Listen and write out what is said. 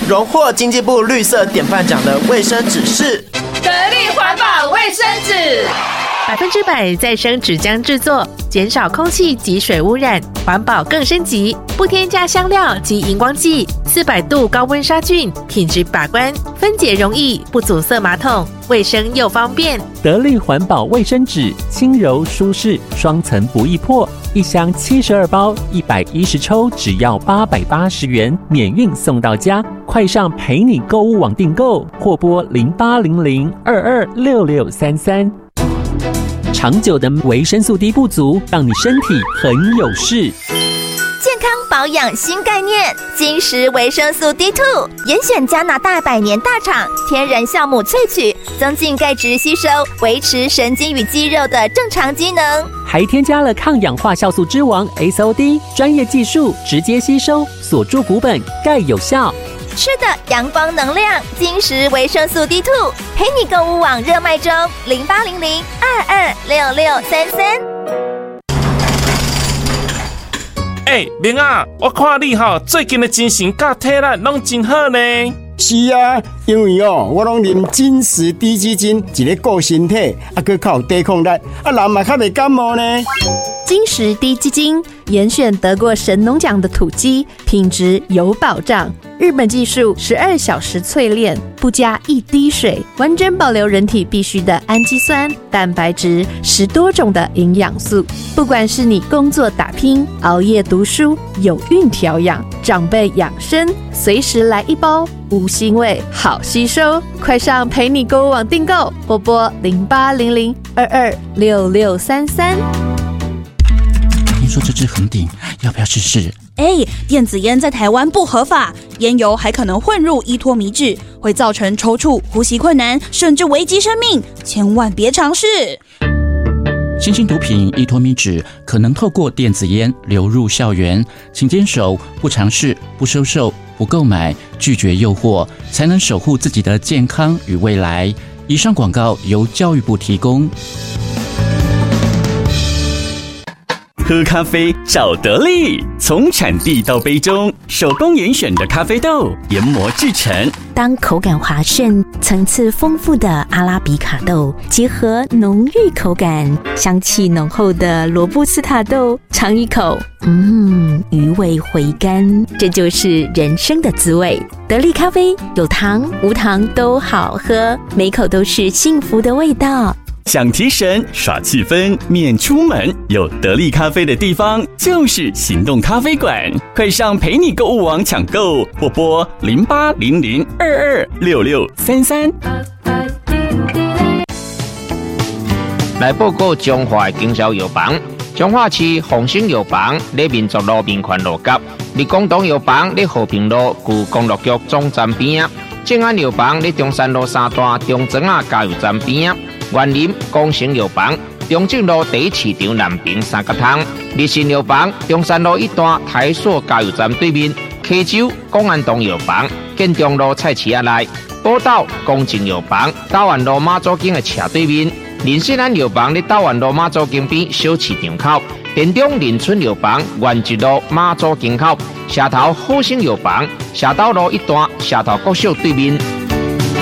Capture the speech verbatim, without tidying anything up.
荣获经济部绿色典范奖的卫生纸是得力环保卫生纸。 百分之百再生纸浆制作，减少空气及水污染，环保更升级，不添加香料及荧光剂，四百度高温杀菌，品质把关，分解容易，不阻塞马桶，卫生又方便。 得力环保卫生纸，轻柔舒适，双层不易破，一箱七十二包，一百一十抽，只要八百八十元，免运送到家。快上陪你购物网订购，或拨零八零零二二六六三三。长久的维生素 D 不足，让你身体很有事。 健康保养新概念，金石维生素 D 二 严选加拿大百年大厂天然酵母萃取，增进钙质吸收，维持神经与肌肉的正常机能， 还添加了抗氧化酵素之王 S O D， 专业技术直接吸收，锁住骨本，钙有效。 吃的阳光能量，金石维生素 D 二 陪你购物网热卖中，零八零零二二六六三三。 哎，明啊，我看你哈最近的精神甲体力拢真好呢。 是啊，因为哦，我拢啉金石低基金，一个顾身体，啊，佮较有抵抗力，啊，人嘛较袂感冒呢。 金石低基金严选得过神农奖的土鸡，品质有保障。日本技术十二小时淬炼，不加一滴水，完整保留人体必需的氨基酸、蛋白质，十多种的营养素。不管是你工作打拼、熬夜读书、有孕调养、长辈养生，随时来一包，无腥味，好吸收。快上陪你购物网订购，拨拨零八零零二二六六三三。 听说这支红顶，要不要试试？ 哎，电子烟在台湾不合法，烟油还可能混入依托米酯，会造成抽搐、呼吸困难，甚至危及生命，千万别尝试。 新型毒品依托米酯可能透过电子烟流入校园，请坚守不尝试、不收受、不购买、拒绝诱惑，才能守护自己的健康与未来。以上广告由教育部提供。 喝咖啡找得力，从产地到杯中，手工严选的咖啡豆研磨制成。 当口感滑顺、层次丰富的阿拉比卡豆结合浓郁口感、香气浓厚的罗布斯塔豆，尝一口，嗯，余味回甘，这就是人生的滋味。得力咖啡有糖无糖都好喝，每口都是幸福的味道。 想提神耍气氛免出门，有得力咖啡的地方就是行动咖啡馆。快上陪你购物网抢购，或拨零八零零二二六六三三。 来报告中华的经销药房，中华市丰兴药房在民族路民权路角，立广东药房在和平路旧公路局总站边，正安药房在中山路三段中庄啊加油站边。园林光成药房，中正路第一市场南平三角汤；日新药房，中山路一段台塑加油站对面；溪州公安东药房，建中路菜市仔内；宝岛公正药房，台湾路马祖径的斜对面；林信安药房在台湾路马祖径边小市场口；田中林村药房，原一路马祖径口；社头好生药房，社头路一段社头国小对面。